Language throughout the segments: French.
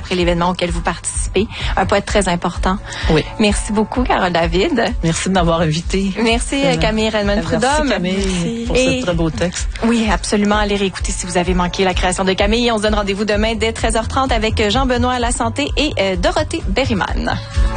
après l'événement auquel vous participez. Un poète très important. Oui. Merci beaucoup, Carole David. Merci de m'avoir invité. Merci, Camille Redmond-Prudhomme. Merci, Camille, pour ce très beau texte. Oui, absolument. Allez réécouter si vous avez manqué la création de Camille. On se donne rendez-vous demain dès 13h30 avec Jean-Benoît Lasanté et Dorothée Berryman.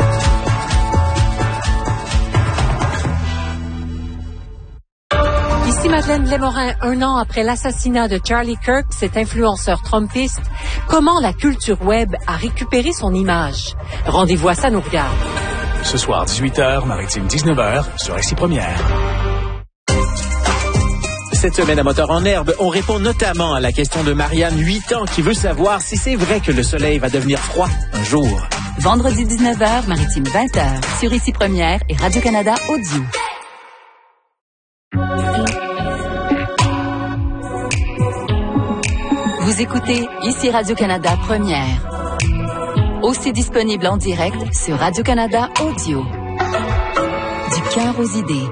Ici Madeleine Lémorin, 1 an après l'assassinat de Charlie Kirk, cet influenceur trumpiste, comment la culture web a récupéré son image? Rendez-vous à Ça nous regarde. Ce soir, 18h, Maritime 19h, sur Ici Première. Cette semaine à Moteur en herbe, on répond notamment à la question de Marianne, 8 ans, qui veut savoir si c'est vrai que le soleil va devenir froid un jour. Vendredi 19h, Maritime 20h, sur Ici Première et Radio-Canada Audio. Vous écoutez Ici Radio-Canada Première. Aussi disponible en direct sur Radio-Canada Audio. Du cœur aux idées.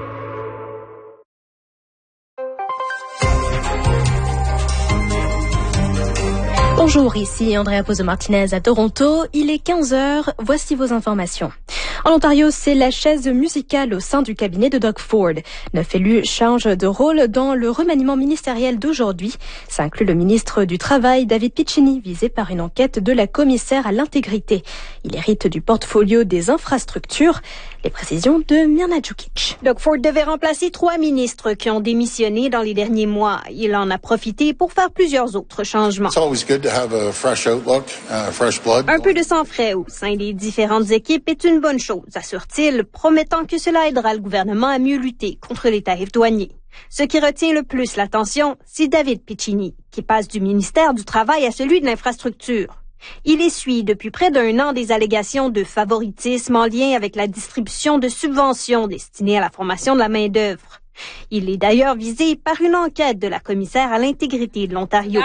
Bonjour, ici Andrea Pozo-Martinez à Toronto. Il est 15h, voici vos informations. En Ontario, c'est la chaise musicale au sein du cabinet de Doug Ford. 9 élus changent de rôle dans le remaniement ministériel d'aujourd'hui. Ça inclut le ministre du Travail, David Piccini, visé par une enquête de la commissaire à l'intégrité. Il hérite du portfolio des infrastructures. Les précisions de Mirna Djukic. Doug Ford devait remplacer 3 ministres qui ont démissionné dans les derniers mois. Il en a profité pour faire plusieurs autres changements. Un peu de sang frais au sein des différentes équipes est une bonne chose, assure-t-il, promettant que cela aidera le gouvernement à mieux lutter contre les tarifs douaniers. Ce qui retient le plus l'attention, c'est David Piccini, qui passe du ministère du Travail à celui de l'Infrastructure. Il essuie depuis près d'1 an des allégations de favoritisme en lien avec la distribution de subventions destinées à la formation de la main-d'œuvre. Il est d'ailleurs visé par une enquête de la commissaire à l'intégrité de l'Ontario.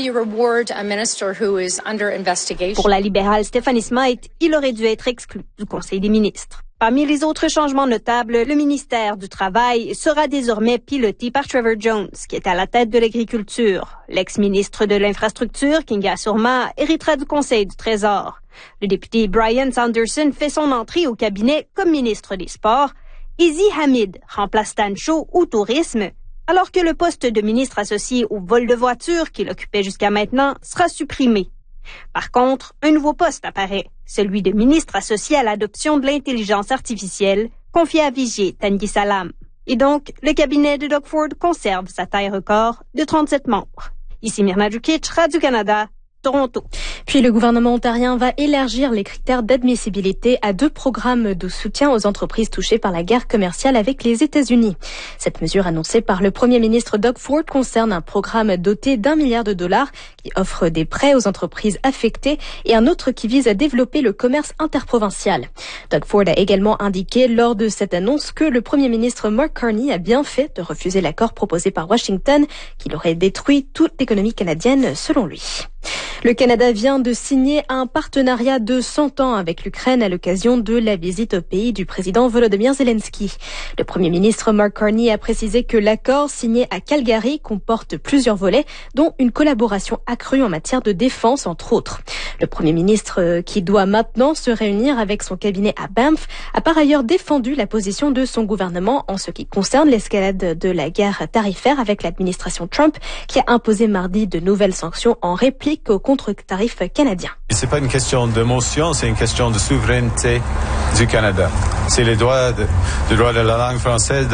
Pour la libérale Stephanie Smythe, il aurait dû être exclu du Conseil des ministres. Parmi les autres changements notables, le ministère du Travail sera désormais piloté par Trevor Jones, qui est à la tête de l'agriculture. L'ex-ministre de l'Infrastructure, Kinga Surma, héritera du Conseil du Trésor. Le député Brian Sanderson fait son entrée au cabinet comme ministre des Sports. Izzy Hamid remplace Stan Shaw au tourisme, alors que le poste de ministre associé au vol de voitures qu'il occupait jusqu'à maintenant sera supprimé. Par contre, un nouveau poste apparaît, celui de ministre associé à l'adoption de l'intelligence artificielle, confié à Vijay Tanguy-Salam. Et donc, le cabinet de Doug Ford conserve sa taille record de 37 membres. Ici Mirna Djukic, Radio-Canada, Toronto. Puis le gouvernement ontarien va élargir les critères d'admissibilité à 2 programmes de soutien aux entreprises touchées par la guerre commerciale avec les États-Unis. Cette mesure annoncée par le premier ministre Doug Ford concerne un programme doté d'$1 milliard qui offre des prêts aux entreprises affectées et un autre qui vise à développer le commerce interprovincial. Doug Ford a également indiqué lors de cette annonce que le premier ministre Mark Carney a bien fait de refuser l'accord proposé par Washington, qu'il aurait détruit toute l'économie canadienne selon lui. Le Canada vient de signer un partenariat de 100 ans avec l'Ukraine à l'occasion de la visite au pays du président Volodymyr Zelensky. Le premier ministre Mark Carney a précisé que l'accord signé à Calgary comporte plusieurs volets, dont une collaboration accrue en matière de défense, entre autres. Le premier ministre, qui doit maintenant se réunir avec son cabinet à Banff, a par ailleurs défendu la position de son gouvernement en ce qui concerne l'escalade de la guerre tarifaire avec l'administration Trump, qui a imposé mardi de nouvelles sanctions en réplique aux contre-tarifs canadiens. C'est pas une question d'émotion, c'est une question de souveraineté du Canada. C'est les droits de la langue française,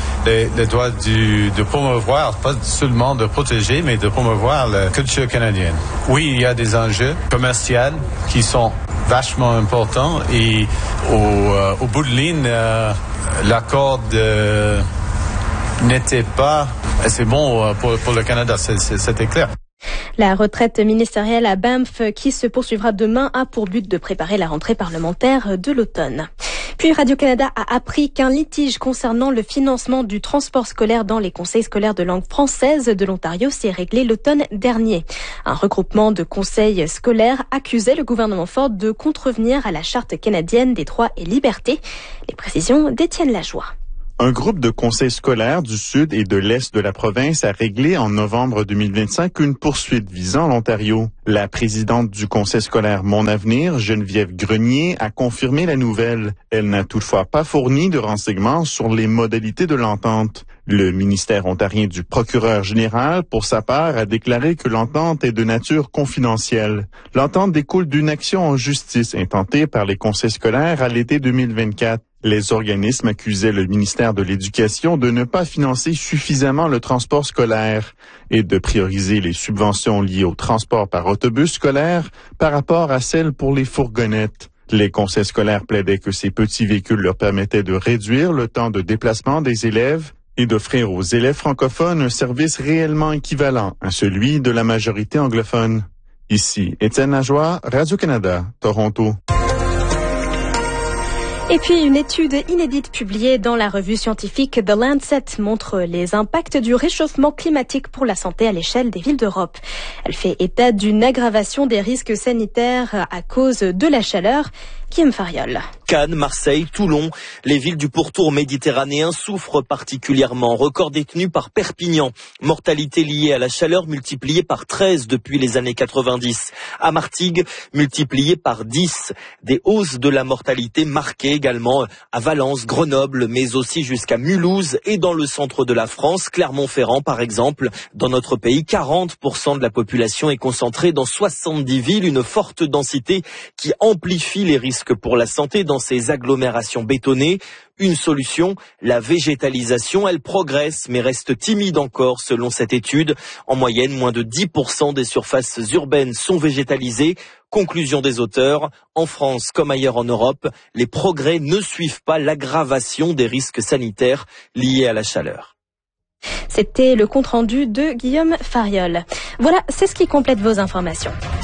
les droits de promouvoir, pas seulement de protéger, mais de promouvoir la culture canadienne. Oui, il y a des enjeux commerciaux qui sont vachement importants et au bout de ligne, l'accord n'était pas assez bon pour le Canada, c'était clair. La retraite ministérielle à Banff qui se poursuivra demain a pour but de préparer la rentrée parlementaire de l'automne. Puis Radio-Canada a appris qu'un litige concernant le financement du transport scolaire dans les conseils scolaires de langue française de l'Ontario s'est réglé l'automne dernier. Un regroupement de conseils scolaires accusait le gouvernement Ford de contrevenir à la Charte canadienne des droits et libertés. Les précisions d'Étienne Lajoie. Un groupe de conseils scolaires du sud et de l'est de la province a réglé en novembre 2025 une poursuite visant l'Ontario. La présidente du conseil scolaire Mon Avenir, Geneviève Grenier, a confirmé la nouvelle. Elle n'a toutefois pas fourni de renseignements sur les modalités de l'entente. Le ministère ontarien du procureur général, pour sa part, a déclaré que l'entente est de nature confidentielle. L'entente découle d'une action en justice intentée par les conseils scolaires à l'été 2024. Les organismes accusaient le ministère de l'Éducation de ne pas financer suffisamment le transport scolaire et de prioriser les subventions liées au transport par autobus scolaire par rapport à celles pour les fourgonnettes. Les conseils scolaires plaidaient que ces petits véhicules leur permettaient de réduire le temps de déplacement des élèves et d'offrir aux élèves francophones un service réellement équivalent à celui de la majorité anglophone. Ici, Étienne Lajoie, Radio-Canada, Toronto. Et puis, une étude inédite publiée dans la revue scientifique The Lancet montre les impacts du réchauffement climatique pour la santé à l'échelle des villes d'Europe. Elle fait état d'une aggravation des risques sanitaires à cause de la chaleur. Guillaume Fariol. Cannes, Marseille, Toulon, les villes du pourtour méditerranéen souffrent particulièrement. Record détenu par Perpignan. Mortalité liée à la chaleur multipliée par 13 depuis les années 90. À Martigues, multipliée par 10. Des hausses de la mortalité marquées également à Valence, Grenoble, mais aussi jusqu'à Mulhouse et dans le centre de la France, Clermont-Ferrand par exemple. Dans notre pays, 40% de la population est concentrée dans 70 villes, une forte densité qui amplifie les risques pour la santé dans ces agglomérations bétonnées. Une solution, la végétalisation, elle progresse mais reste timide encore selon cette étude. En moyenne, moins de 10% des surfaces urbaines sont végétalisées. Conclusion des auteurs, en France comme ailleurs en Europe, les progrès ne suivent pas l'aggravation des risques sanitaires liés à la chaleur. C'était le compte-rendu de Guillaume Fariol. Voilà, c'est ce qui complète vos informations.